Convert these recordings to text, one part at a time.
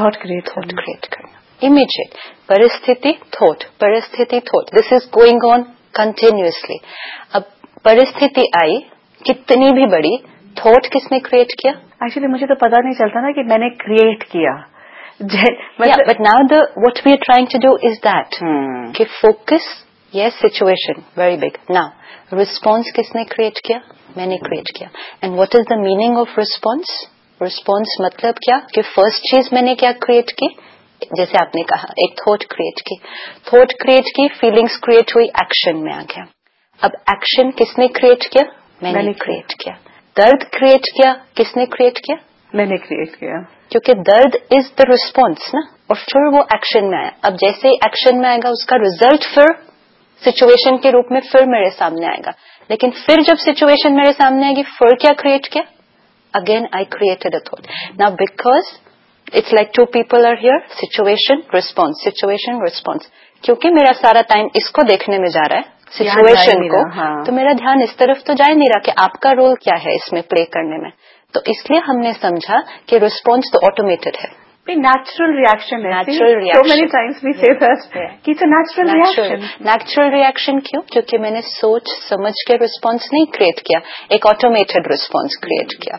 Thought create करना immediate, परिस्थिति thought, this is going on continuously. अब परिस्थिति आई कितनी भी बड़ी, थॉट किसने क्रिएट किया? एक्चुअली मुझे तो पता नहीं चलता ना कि मैंने क्रिएट किया। But now the what we are trying to do is that कि focus, yes situation very big, now response किसने क्रिएट किया? मैंने क्रिएट किया। And what is the meaning of response? Response मतलब क्या कि फर्स्ट चीज मैंने क्या क्रिएट की, जैसे आपने कहा एक थॉट क्रिएट की, फीलिंग्स क्रिएट हुई, एक्शन में आ गया। अब एक्शन किसने क्रिएट किया? मैंने क्रिएट किया। दर्द क्रिएट किया, किसने क्रिएट किया? मैंने क्रिएट किया, क्योंकि दर्द इज द रिस्पॉन्स ना। और फिर वो एक्शन में आया। अब जैसे ही एक्शन में आएगा उसका रिजल्ट फिर सिचुएशन के रूप में फिर मेरे सामने आएगा। लेकिन फिर जब सिचुएशन मेरे सामने आएगी फिर क्या क्रिएट किया? Again I created a thought. Now because it's like to people are here, situation response. क्योंकि मेरा सारा टाइम इसको देखने में जा रहा है, सिचुएशन को, तो मेरा ध्यान इस तरफ तो जा ही नहीं रहा कि आपका रोल क्या है इसमें प्ले करने में। तो इसलिए हमने समझा कि रिस्पॉन्स तो ऑटोमेटेड है, नेचुरल रिएक्शन है। So many times we say that कि it's a natural reaction. Natural reaction क्यों? क्योंकि मैंने सोच समझ के रिस्पॉन्स नहीं क्रिएट किया, एक ऑटोमेटेड रिस्पॉन्स क्रिएट किया।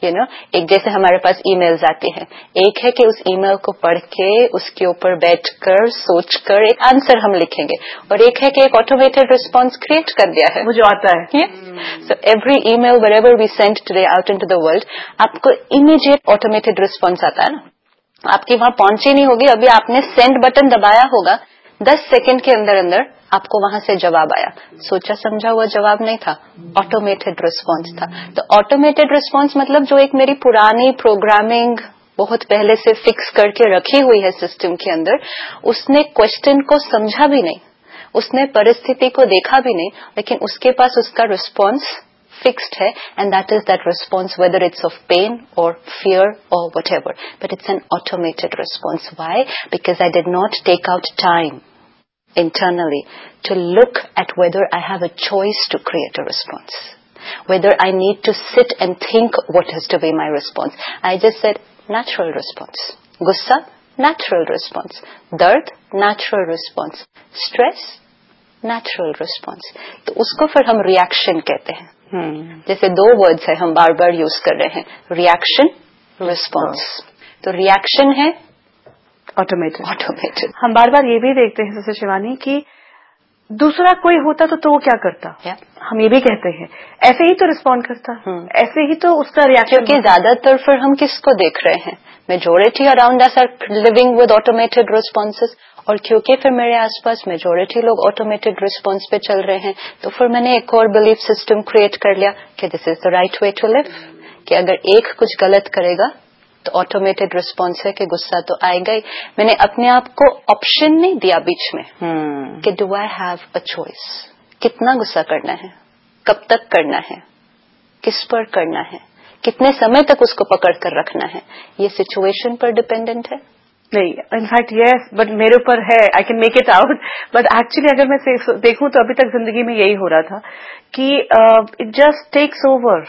एक जैसे हमारे पास ईमेल्स आती हैं, एक है कि उस ईमेल को पढ़ के उसके ऊपर बैठकर सोचकर एक आंसर हम लिखेंगे, और एक है कि एक ऑटोमेटेड रिस्पॉन्स क्रिएट कर दिया है, मुझे आता है। So every email wherever we send today out into the world, आपको इमीडिएट ऑटोमेटेड रिस्पॉन्स आता है ना। आपकी वहां पहुंची नहीं होगी, अभी आपने सेंड बटन दबाया होगा, 10 सेकंड के अंदर अंदर आपको वहां से जवाब आया। सोचा समझा हुआ जवाब नहीं था, ऑटोमेटेड रिस्पॉन्स था। तो ऑटोमेटेड रिस्पॉन्स मतलब जो एक मेरी पुरानी प्रोग्रामिंग बहुत पहले से फिक्स करके रखी हुई है सिस्टम के अंदर, उसने क्वेश्चन को समझा भी नहीं, उसने परिस्थिति को देखा भी नहीं, लेकिन उसके पास उसका response fixed hai, and that is that response, whether it's of pain or fear or whatever, but it's an automated response. Why? Because I did not take out time internally to look at whether I have a choice to create a response, whether I need to sit and think what has to be my response. I just said natural response. Gussa, natural response. Dard, natural response. Stress, natural response. तो उसको फिर हम reaction कहते हैं। जैसे दो words है हम बार बार यूज कर रहे हैं, रिएक्शन, रिस्पॉन्स। तो रिएक्शन है ऑटोमेटेड। हम बार बार ये भी देखते हैं जैसे शिवानी कि दूसरा कोई होता तो वो क्या करता, हम ये भी कहते हैं ऐसे ही तो रिस्पॉन्ड करता, ऐसे ही तो उसका रिएक्शन। क्योंकि ज्यादातर फिर हम किसको देख रहे हैं, majority around us are living with automated responses, और क्योंकि फिर मेरे आसपास मेजोरिटी लोग ऑटोमेटेड रिस्पॉन्स पे चल रहे हैं, तो फिर मैंने एक और बिलीफ सिस्टम क्रिएट कर लिया कि this is the right way to live, कि अगर एक कुछ गलत करेगा तो ऑटोमेटेड रिस्पॉन्स है कि गुस्सा तो आएगा ही। मैंने अपने आप को ऑप्शन नहीं दिया बीच में कि do I have a choice, कितना गुस्सा करना है, कब तक करना है, किस पर करना है, कितने समय तक उसको पकड़ कर रखना है, ये सिचुएशन पर डिपेंडेंट है नहीं। इनफैक्ट यस, बट मेरे ऊपर है, I can make it out, but actually अगर मैं देखूं तो अभी तक जिंदगी में यही हो रहा था कि it just takes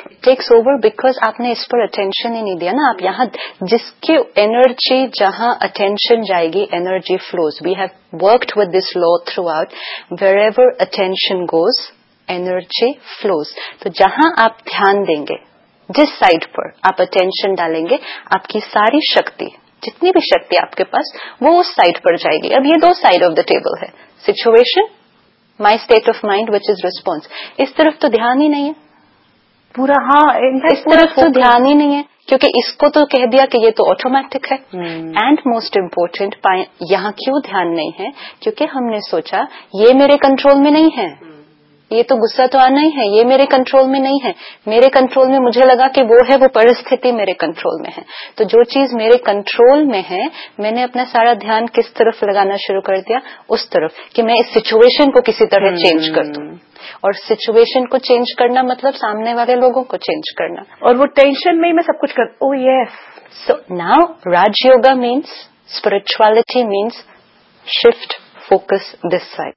over because आपने इस पर अटेंशन ही नहीं दिया ना। आप यहाँ जिसकी एनर्जी, जहां अटेंशन जाएगी energy flows. We have worked with this law through out, where ever attention goes energy flows. तो जहां आप ध्यान देंगे, जिस साइड पर आप अटेंशन डालेंगे, आपकी सारी शक्ति, जितनी भी शक्ति आपके पास, वो उस साइड पर जाएगी। अब ये दो साइड ऑफ द टेबल है, situation, my state of mind which is response. इस तरफ तो ध्यान ही नहीं है पूरा, इस तरफ तो ध्यान ही नहीं है, क्योंकि इसको तो कह दिया कि ये तो ऑटोमेटिक है। एंड मोस्ट इम्पोर्टेंट, यहाँ क्यों ध्यान नहीं है, क्योंकि हमने सोचा ये मेरे कंट्रोल में नहीं है, ये तो गुस्सा तो आना ही है, ये मेरे कंट्रोल में नहीं है। मेरे कंट्रोल में मुझे लगा कि वो है, वो परिस्थिति मेरे कंट्रोल में है। तो जो चीज मेरे कंट्रोल में है, मैंने अपना सारा ध्यान किस तरफ लगाना शुरू कर दिया, उस तरफ, कि मैं इस सिचुएशन को किसी तरह चेंज कर दूं। और सिचुएशन को चेंज करना मतलब सामने वाले लोगों को चेंज करना, और वो टेंशन में ही मैं सब कुछ कर, oh yes. So now Raj yoga means, spirituality means shift focus this side.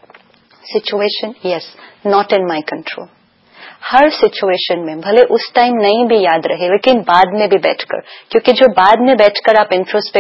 Situation, yes, not in my control. Her situation में भले उस टाइम नहीं भी याद रहे, लेकिन बाद में भी बैठकर, क्योंकि जो बाद में बैठकर आप इंट्रोस्पेक्ट